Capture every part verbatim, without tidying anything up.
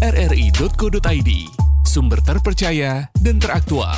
r r i titik co titik i d. Sumber terpercaya dan teraktual.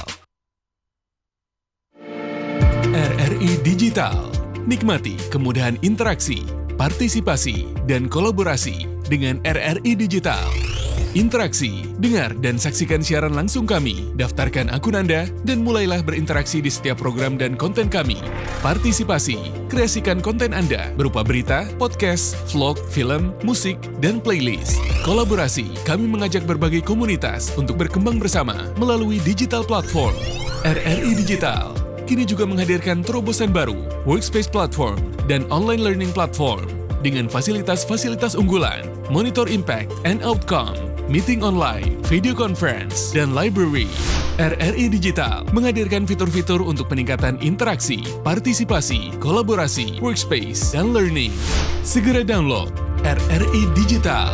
R R I Digital. Nikmati kemudahan interaksi, partisipasi, dan kolaborasi dengan R R I Digital. Interaksi, dengar dan saksikan siaran langsung kami, daftarkan akun Anda, dan mulailah berinteraksi di setiap program dan konten kami. Partisipasi, kreasikan konten Anda berupa berita, podcast, vlog, film, musik, dan playlist. Kolaborasi, kami mengajak berbagai komunitas untuk berkembang bersama melalui digital platform. R R I Digital kini juga menghadirkan terobosan baru, workspace platform, dan online learning platform dengan fasilitas-fasilitas unggulan, monitor impact and outcome, meeting online, video conference, dan library. R R I Digital menghadirkan fitur-fitur untuk peningkatan interaksi, partisipasi, kolaborasi, workspace, dan learning. Segera download R R I Digital.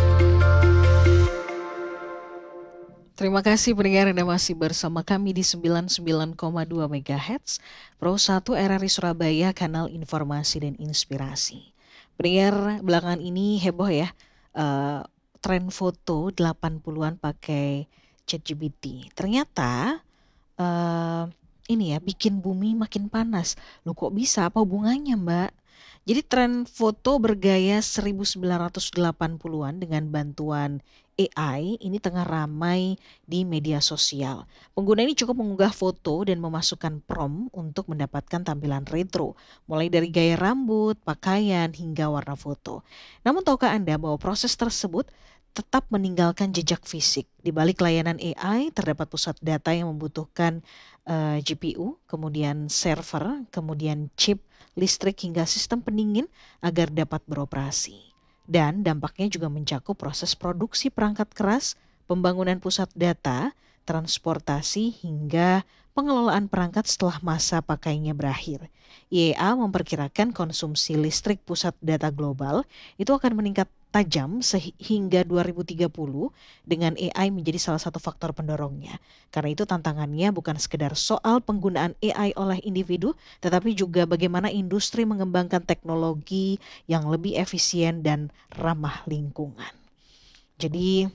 Terima kasih pendengar Anda masih bersama kami di sembilan puluh sembilan koma dua MHz, Pro satu R R I Surabaya, kanal informasi dan inspirasi. Pendengar, belakangan ini heboh ya, uh, tren foto delapan puluhan pakai ChatGPT. Ternyata uh, ini ya bikin bumi makin panas. Loh kok bisa? Apa hubungannya, Mbak? Jadi tren foto bergaya seribu sembilan ratus delapan puluhan dengan bantuan A I ini tengah ramai di media sosial. Pengguna ini cukup mengunggah foto dan memasukkan prompt untuk mendapatkan tampilan retro, mulai dari gaya rambut, pakaian, hingga warna foto. Namun tahukah Anda bahwa proses tersebut tetap meninggalkan jejak fisik? Di balik layanan A I terdapat pusat data yang membutuhkan uh, G P U, kemudian server, kemudian chip, listrik hingga sistem pendingin agar dapat beroperasi. Dan dampaknya juga mencakup proses produksi perangkat keras, pembangunan pusat data, transportasi hingga pengelolaan perangkat setelah masa pakainya berakhir. I E A memperkirakan konsumsi listrik pusat data global itu akan meningkat tajam sehingga dua ribu tiga puluh dengan A I menjadi salah satu faktor pendorongnya. Karena itu tantangannya bukan sekedar soal penggunaan A I oleh individu, tetapi juga bagaimana industri mengembangkan teknologi yang lebih efisien dan ramah lingkungan. Jadi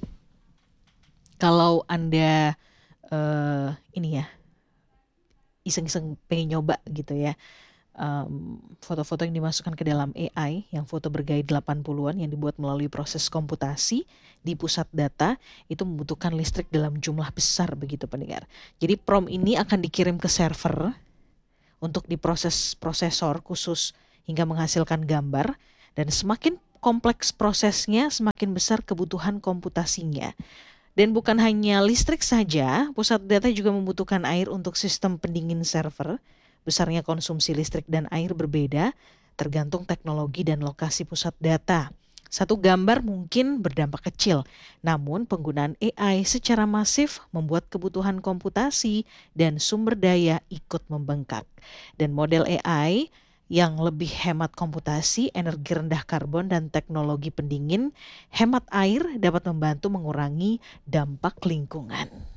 kalau Anda uh, ini ya iseng-iseng pengen nyoba gitu ya, Um, foto-foto yang dimasukkan ke dalam A I yang foto bergaya delapan puluhan yang dibuat melalui proses komputasi di pusat data itu membutuhkan listrik dalam jumlah besar begitu pendengar. Jadi prompt ini akan dikirim ke server untuk diproses prosesor khusus hingga menghasilkan gambar, dan semakin kompleks prosesnya semakin besar kebutuhan komputasinya. Dan bukan hanya listrik saja, pusat data juga membutuhkan air untuk sistem pendingin server. Besarnya konsumsi listrik dan air berbeda tergantung teknologi dan lokasi pusat data. Satu gambar mungkin berdampak kecil, namun penggunaan A I secara masif membuat kebutuhan komputasi dan sumber daya ikut membengkak. Dan model A I yang lebih hemat komputasi, energi rendah karbon, dan teknologi pendingin, hemat air dapat membantu mengurangi dampak lingkungan.